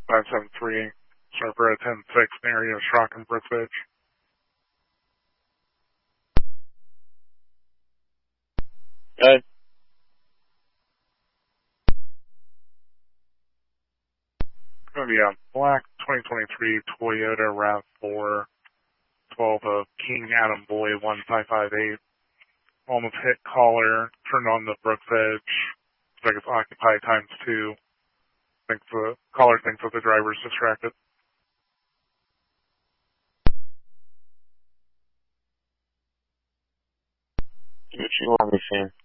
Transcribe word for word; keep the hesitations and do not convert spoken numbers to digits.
five seven three, Sharper at ten six, area of Schrock and Brookridge. Good. It's going to be a black twenty twenty-three Toyota RAV four, twelve of King Adam Boy one five five eight. Almost hit caller, turned on the Brookridge. Looks like it's occupied times two. Thinks the caller thinks that the driver's distracted. What you want me seeing?